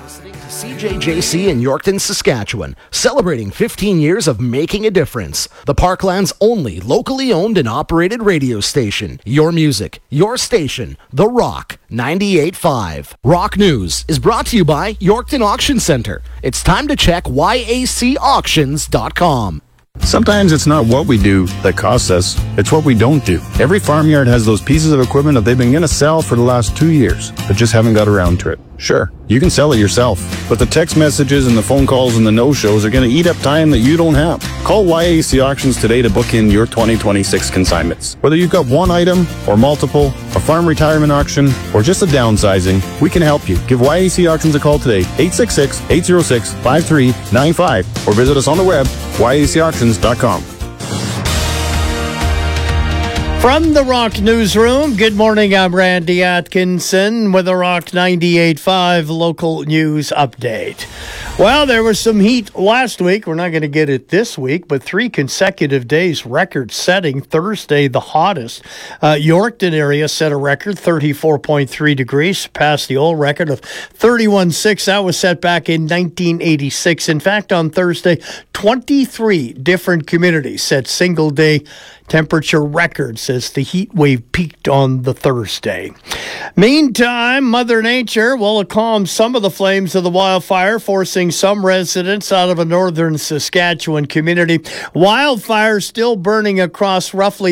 listening to CJJC in Yorkton, Saskatchewan, celebrating 15 years of making a difference. The Parkland's only locally owned and operated radio station. Your music, your station, The Rock 98.5. Rock News is brought to you by Yorkton Auction Center. It's time to check YACauctions.com. Sometimes it's not what we do that costs us, it's what we don't do. Every farmyard has those pieces of equipment that they've been going to sell for the last 2 years, but just haven't got around to it. Sure, you can sell it yourself, but the text messages and the phone calls and the no-shows are going to eat up time that you don't have. Call YAC Auctions today to book in your 2026 consignments. Whether you've got one item or multiple, a farm retirement auction, or just a downsizing, we can help you. Give YAC Auctions a call today, 866-806-5395, or visit us on the web, YACauctions.com. From the Rock Newsroom, good morning. I'm Randy Atkinson with a Rock 98.5 local news update. Well, there was some heat last week. We're not going to get it this week, but 3 consecutive days record-setting. Thursday, the hottest. Yorkton area set a record, 34.3 degrees, past the old record of 31.6. That was set back in 1986. In fact, on Thursday, 23 different communities set single-day temperature records as the heat wave peaked on the Thursday. Meantime, Mother Nature will calm some of the flames of the wildfire, forcing some residents out of a northern Saskatchewan community. Wildfires still burning across roughly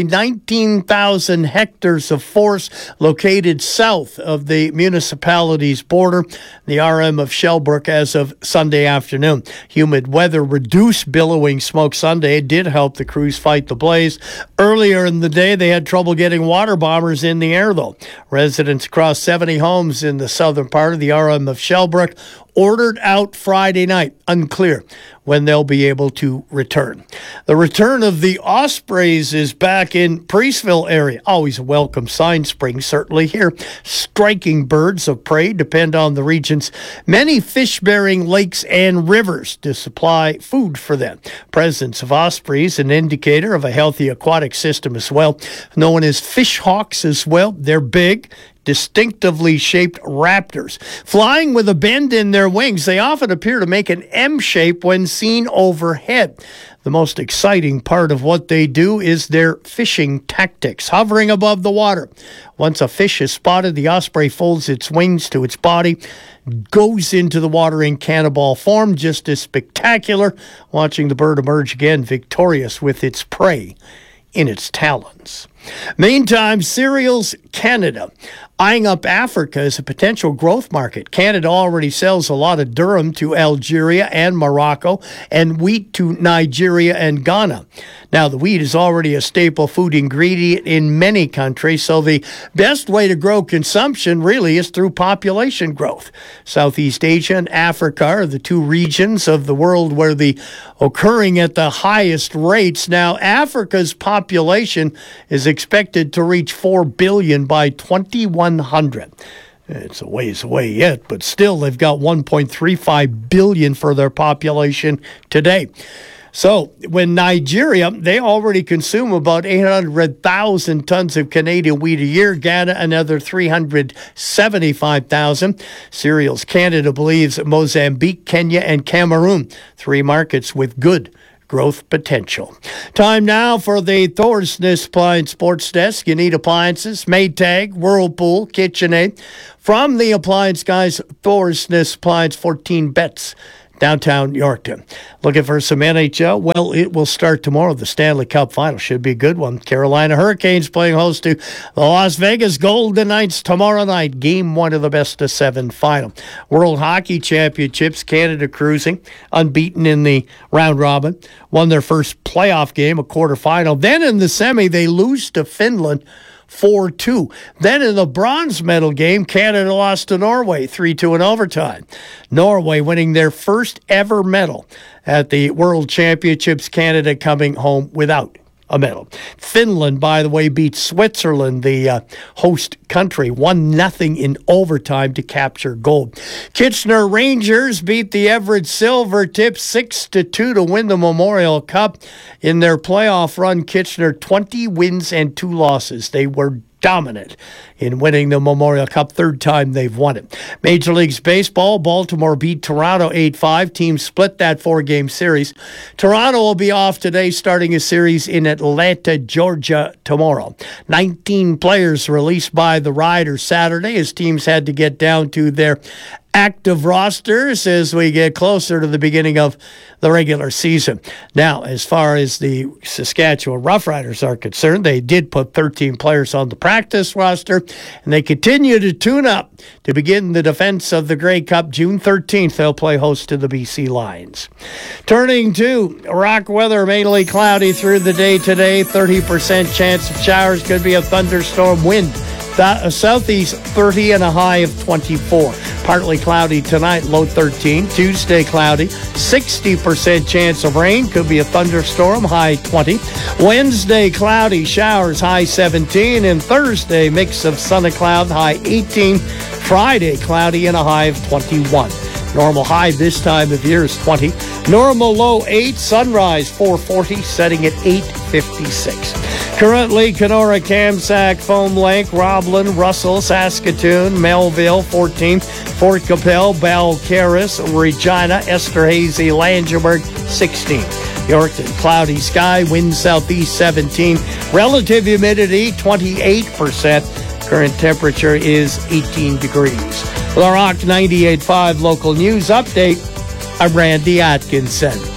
19,000 hectares of forest located south of the municipality's border, the RM of Shellbrook, as of Sunday afternoon. Humid weather reduced billowing smoke Sunday. It did help the crews fight the blaze. Earlier in the day, they had trouble getting water bombers in the air, though. Residents across 70 homes in the southern part of the RM of Shellbrook ordered out Friday night. Unclear when they'll be able to return. The return of the ospreys is back in Priestville area. Always a welcome sign. Spring certainly here. Striking birds of prey depend on the region's many fish-bearing lakes and rivers to supply food for them. Presence of ospreys, an indicator of a healthy aquatic system as well. Known as fish hawks as well. They're big, distinctively shaped raptors. Flying with a bend in their wings, they often appear to make an M shape when seen overhead. The most exciting part of what they do is their fishing tactics, hovering above the water. Once a fish is spotted, the osprey folds its wings to its body, goes into the water in cannonball form, just as spectacular, watching the bird emerge again victorious with its prey in its talons. Meantime, Cereals Canada eyeing up Africa as a potential growth market. Canada already sells a lot of durum to Algeria and Morocco and wheat to Nigeria and Ghana. Now, the wheat is already a staple food ingredient in many countries, so the best way to grow consumption really is through population growth. Southeast Asia and Africa are the two regions of the world where the occurring at the highest rates. Now, Africa's population is expected to reach 4 billion by 2100. It's a ways away yet, but still they've got 1.35 billion for their population today. So when Nigeria, they already consume about 800,000 tons of Canadian wheat a year. Ghana, another 375,000. Cereals Canada believes Mozambique, Kenya, and Cameroon, 3 markets with good growth potential. Time now for the Thorsness Appliance Sports Desk. You need appliances, Maytag, Whirlpool, KitchenAid. From the appliance guys, Thorsness Appliance, 14 bets. Downtown Yorkton. Looking for some NHL? Well, it will start tomorrow. The Stanley Cup Final should be a good one. Carolina Hurricanes playing host to the Las Vegas Golden Knights tomorrow night. Game 1 of the best-of-7 final. World Hockey Championships, Canada cruising, unbeaten in the round robin. Won their first playoff game, a quarterfinal. Then in the semi, they lose to Finland 4-2. Then in the bronze medal game, Canada lost to Norway 3-2 in overtime. Norway winning their first ever medal at the World Championships, Canada coming home without a medal. Finland, by the way, beat Switzerland, the host country, 1-0 in overtime to capture gold. Kitchener Rangers beat the Everett Silvertips 6-2 to win the Memorial Cup. In their playoff run, Kitchener 20 wins and 2 losses. They were dominant in winning the Memorial Cup, third time they've won it. Major League Baseball, Baltimore beat Toronto 8-5. Teams split that 4-game series. Toronto will be off today, starting a series in Atlanta, Georgia tomorrow. 19 players released by the Riders Saturday as teams had to get down to their active rosters as we get closer to the beginning of the regular season. Now, as far as the Saskatchewan Roughriders are concerned, they did put 13 players on the practice roster, and they continue to tune up to begin the defense of the Grey Cup. June 13th, they'll play host to the BC Lions. Turning to rock weather, mainly cloudy through the day today, 30% chance of showers, could be a thunderstorm wind. Southeast 30 and a high of 24. Partly cloudy tonight, low 13. Tuesday cloudy, 60% chance of rain. Could be a thunderstorm, high 20. Wednesday cloudy, showers, high 17. And Thursday, mix of sun and cloud, high 18. Friday cloudy and a high of 21. Normal high this time of year is 20. Normal low 8. Sunrise 4:40, setting at 8:56. Currently, Kenora, Kamsack, Foam Lake, Roblin, Russell, Saskatoon, Melville 14. Fort Capel, Balcarres, Regina, Esterhazy, Langenburg 16. Yorkton, cloudy sky, wind southeast 17. Relative humidity 28%. Current temperature is 18 degrees. The Rock 98.5 local news update. I'm Randy Atkinson.